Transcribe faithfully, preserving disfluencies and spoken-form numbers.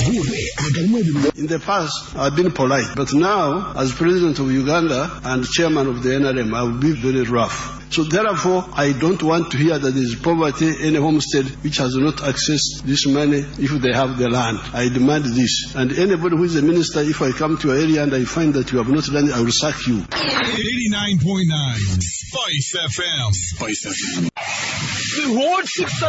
In the past, I've been polite, but now, as president of Uganda and chairman of the N R M, I will be very rough. So therefore, I don't want to hear that there is poverty in a homestead which has not accessed this money if they have the land. I demand this. And anybody who is a minister, if I come to your area and I find that you have not done it, I will sack you. eighty-nine point nine Spice F M. Spice F M.